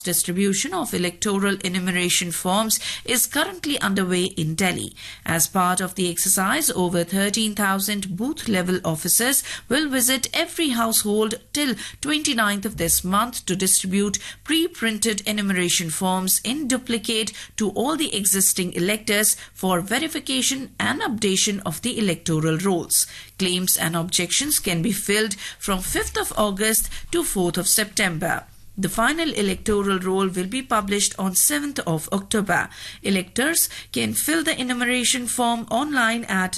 Distribution of electoral enumeration forms is currently underway in Delhi. As part of the exercise, over 13,000 booth-level officers will visit every household till 29th of this month to distribute pre-printed enumeration forms in duplicate to all the existing electors for verification and updation of the electoral rolls. Claims and objections can be filed from 5th of August to 4th of September. The final electoral roll will be published on 7th of October. Electors can fill the enumeration form online at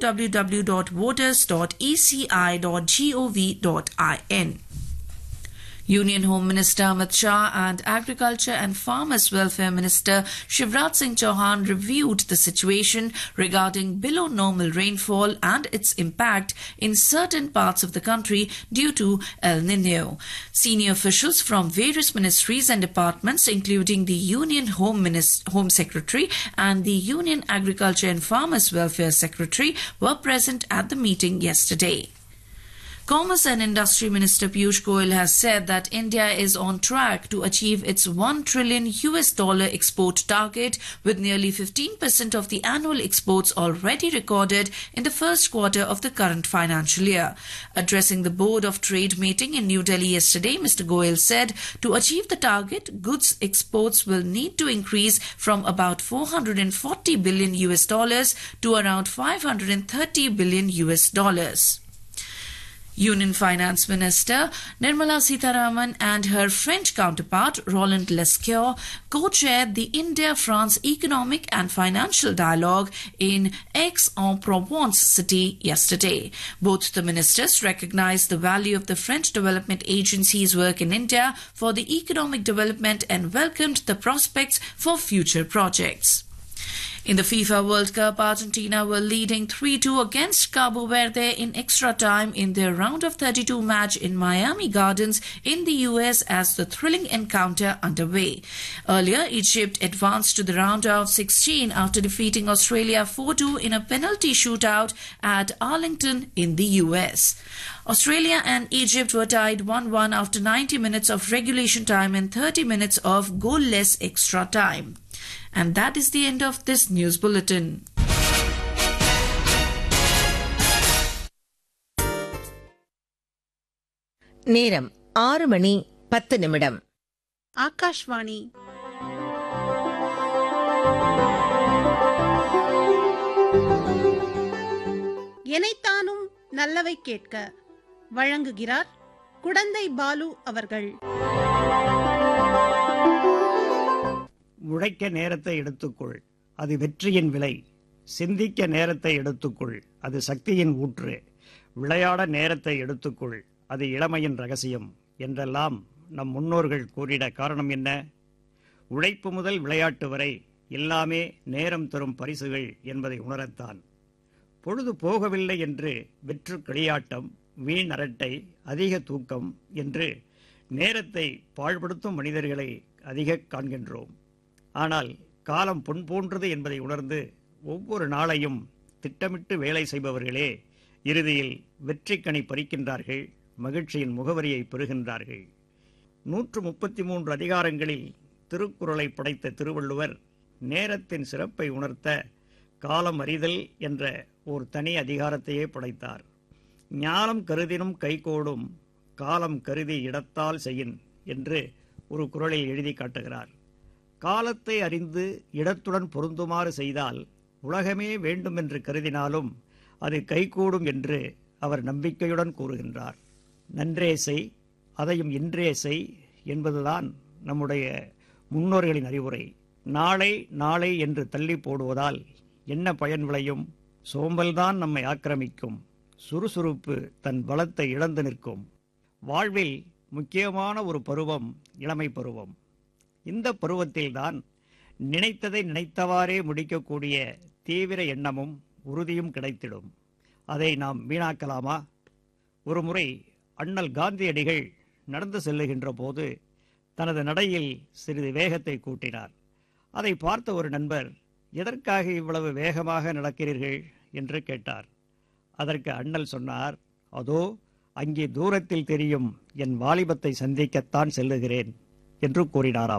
www.voters.eci.gov.in. Union Home Minister Amit Shah and Agriculture and Farmers Welfare Minister Shivraj Singh Chauhan reviewed the situation regarding below normal rainfall and its impact in certain parts of the country due to El Nino. Senior officials from various ministries and departments, including the Union Home Secretary and the Union Agriculture and Farmers Welfare Secretary, were present at the meeting yesterday. Commerce and Industry Minister Piyush Goyal has said that India is on track to achieve its $1 trillion export target, with nearly 15% of the annual exports already recorded in the first quarter of the current financial year. Addressing the Board of Trade meeting in New Delhi yesterday, Mr. Goyal said to achieve the target, goods exports will need to increase from about $440 billion to around $530 billion. Union Finance Minister Nirmala Sitharaman and her French counterpart Roland Lescure co-chaired the India-France Economic and Financial Dialogue in Aix-en-Provence city yesterday. Both the ministers recognized the value of the French Development Agency's work in India for the economic development and welcomed the prospects for future projects. In the FIFA World Cup, Argentina were leading 3-2 against Cabo Verde in extra time in their round of 32 match in Miami Gardens in the US as the thrilling encounter underway. Earlier, Egypt advanced to the round of 16 after defeating Australia 4-2 in a penalty shootout at Arlington in the US. Australia and Egypt were tied 1-1 after 90 minutes of regulation time and 30 minutes of goalless extra time. And that is the end of this news bulletin. நேரம் 6:10. ஆகாஷ்வாணி. எனைத்தானும் நல்லவை கேட்க வழங்குகிறார் குடந்தை பாலு அவர்கள். உழைக்க நேரத்தை எடுத்துக்கொள், அது வெற்றியின் விலை. சிந்திக்க நேரத்தை எடுத்துக்கொள், அது சக்தியின் ஊற்று. விளையாட நேரத்தை எடுத்துக்கொள், அது இளமையின் ரகசியம் என்றெல்லாம் நம் முன்னோர்கள் கூறிட காரணம் என்ன? உழைப்பு முதல் விளையாட்டு வரை எல்லாமே நேரம் தரும் பரிசுகள் என்பதை உணரத்தான். பொழுது போகவில்லை என்று வெற்று களியாட்டம், வீண் அரட்டை, அதிக தூக்கம் என்று நேரத்தை பாழ்படுத்தும் மனிதர்களை அதிக காண்கின்றோம். ஆனால் காலம் பொன் போன்றது என்பதை உணர்ந்து ஒவ்வொரு நாளையும் திட்டமிட்டு வேலை செய்பவர்களே இறுதியில் வெற்றிக்கனி பறிக்கின்றார்கள், மகிழ்ச்சியின் முகவரியை பெறுகின்றார்கள். 133 அதிகாரங்களில் திருக்குறளை படைத்த திருவள்ளுவர் நேரத்தின் சிறப்பை உணர்த்த காலம் அறிதல் என்ற ஒரு தனி அதிகாரத்தையே படைத்தார். ஞானம் கருதினும் கைகோடும், காலம் கருதி இடத்தால் செய்யின் என்று ஒரு குறளில் எழுதி காட்டுகிறார். காலத்தை அறிந்து இடத்துடன் பொருந்துமாறு செய்தால் உலகமே வேண்டும் என்று கருதினாலும் அது கைகூடும் என்று அவர் நம்பிக்கையுடன் கூறுகின்றார். நன்றே செய், அதையும் இன்றே செய் என்பதுதான் நம்முடைய முன்னோர்களின் அறிவுரை. நாளை நாளை என்று தள்ளி போடுவதால் என்ன பயன் விளையும்? சோம்பல்தான் நம்மை ஆக்கிரமிக்கும். சுறுசுறுப்பு தன் பலத்தை இழந்து நிற்கும். வாழ்வில் முக்கியமான ஒரு பருவம் இளமை பருவம். இந்த பருவத்தில்தான் நினைத்ததை நினைத்தவாறே முடிக்கக்கூடிய தீவிர எண்ணமும் உறுதியும் கிடைத்திடும். அதை நாம் வீணாக்கலாமா? ஒரு முறை அண்ணல் காந்தியடிகள் நடந்து செல்லுகின்ற போது தனது நடையில் சிறிது வேகத்தை கூட்டினார். அதை பார்த்த ஒரு நண்பர், எதற்காக இவ்வளவு வேகமாக நடக்கிறீர்கள் என்று கேட்டார். அதற்கு அண்ணல் சொன்னார், அதோ அங்கே தூரத்தில் தெரியும் என் வாலிபத்தை சந்திக்கத்தான் செல்லுகிறேன் என்று கூறினாராம்.